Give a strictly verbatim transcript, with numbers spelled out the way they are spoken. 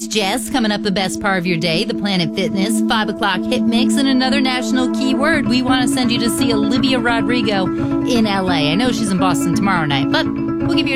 Jess. Coming up, the best part of your day, the Planet Fitness, five o'clock hit mix, and another national keyword. We want to send you to see Olivia Rodrigo in L A. I know she's in Boston tomorrow night, but we'll give you a